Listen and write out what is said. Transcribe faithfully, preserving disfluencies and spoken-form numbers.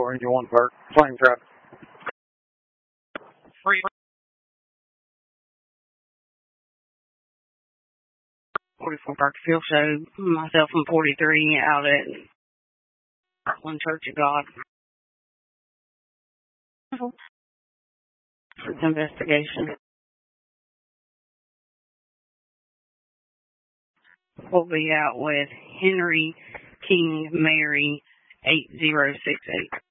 Ranger one Park, flame traffic. Free. forty-four Park Field Show, myself and forty-three out at Parkland Church of God. For the investigation. We'll be out with Henry King Mary eight zero six eight.